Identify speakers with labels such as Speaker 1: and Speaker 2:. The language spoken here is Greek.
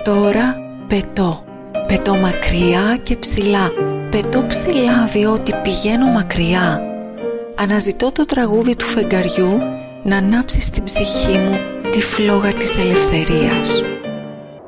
Speaker 1: τώρα πετώ. Πετώ μακριά και ψηλά. Πετώ ψηλά διότι πηγαίνω μακριά. Αναζητώ το τραγούδι του φεγγαριού να ανάψει στην ψυχή μου τη φλόγα της ελευθερίας.